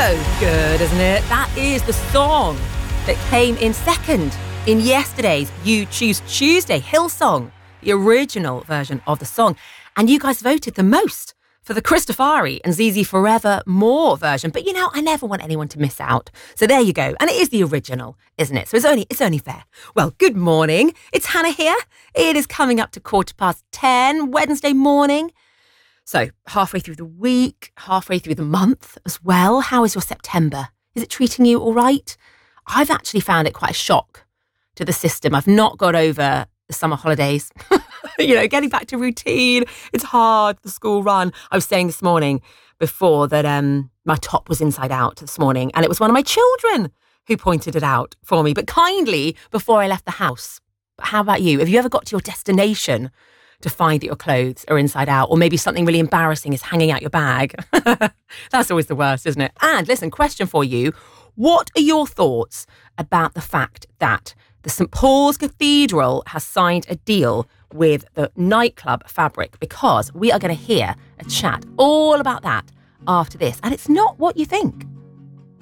So good, isn't it? That is the song that came in second in yesterday's You Choose Tuesday Hillsong, the original version of the song. And you guys voted the most for the Christofari and ZZ Forever More version. But, I never want anyone to miss out. So there you go. And it is the original, isn't it? So it's only fair. Well, good morning. It's Hannah here. It is coming up to 10:15, Wednesday morning. So halfway through the week, halfway through the month as well. How is your September? Is it treating you all right? I've actually found it quite a shock to the system. I've not got over the summer holidays. Getting back to routine. It's hard, the school run. I was saying this morning before that my top was inside out this morning, and it was one of my children who pointed it out for me, but kindly before I left the house. But how about you? Have you ever got to your destination to find that your clothes are inside out, or maybe something really embarrassing is hanging out your bag? That's always the worst, isn't it? And listen, question for you. What are your thoughts about the fact that the St. Paul's Cathedral has signed a deal with the nightclub Fabric? Because we are going to hear a chat all about that after this. And it's not what you think.